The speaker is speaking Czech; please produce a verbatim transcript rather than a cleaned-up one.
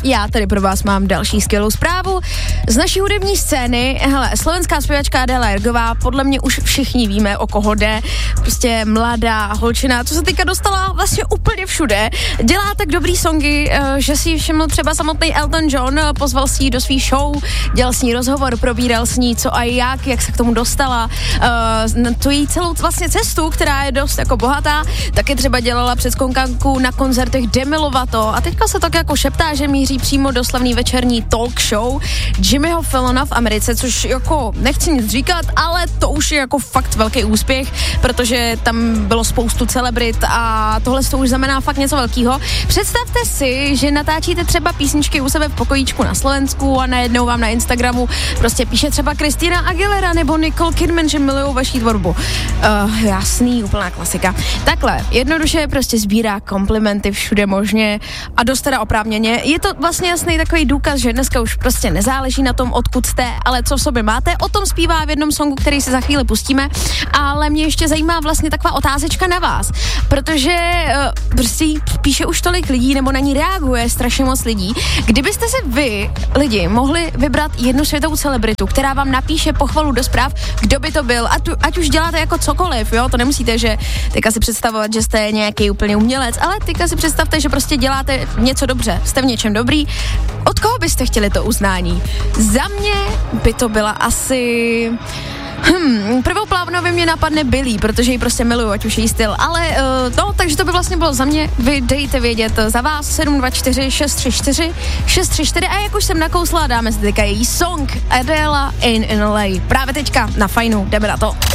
já tady pro vás mám další skvělou zprávu. Z naší hudební scény, hele, slovenská zpěvačka Adela Ergová, podle mě už všichni víme, o koho jde. Prostě mladá holčina, co se teďka dostala vlastně úplně všude. Dělá tak dobrý songy, že si všiml třeba samotný Elton John, pozval si ji do svý show, dělal s ní rozhovor, probíral s ní co a jak, jak se k tomu dostala. Na tu její celou vlastně cestu, která je dost jako bohatá, taky třeba dělala před skonkanku na koncertech Demi Lovato a teďka se tak jako šeptá, že míří přímo do slavný večerní talk show Jimmyho Fallona v Americe, což jako nechci nic říkat, ale to už je jako fakt velký úspěch, protože tam bylo spoustu celebrit a tohle to už znamená fakt něco velkýho. Představte si, že natáčíte třeba písničky u sebe v pokojíčku na Slovensku a najednou vám na Instagramu prostě píše třeba Christina Aguilera nebo Nicole Kidman, že milujou vaší tvorbu. Uh, jasný, úplná klasika. Takhle, jednoduše prostě sbírá komplimenty všude možně a dost teda oprávněně. Je to vlastně jasný takový důkaz, že dneska už prostě nezáleží na tom, odkud jste, ale co v sobě máte. O tom zpívá v jednom songu, který si za chvíli pustíme, ale mě ještě zajímá vlastně taková otázečka na vás, protože uh, prostě píše už tolik lidí, nebo na ní reaguje strašně moc lidí. Kdybyste si vy, lidi, mohli vybrat jednu světovou celebritu, která vám napíše pochvalu do zpráv, kdo by to byl, ať, ať už děláte jako cokoliv, jo, to nemusíte, že teďka si představovat, že jste nějaký úplně umělec, ale teďka si představte, že prostě děláte něco dobře, jste v něčem dobrý. Od koho byste chtěli to uznání? Za mě by to byla asi... Hmm, prvou plánově mě napadne Billy, protože ji prostě miluju, ať už její styl, ale uh, no, takže to by vlastně bylo za mě, vy dejte vědět za vás sedm dva čtyři šest tři čtyři šest tři čtyři a jak už jsem nakousla, dáme si teďka její song Adela Ain't in L A. Právě teďka na Fajnu, jdeme na to.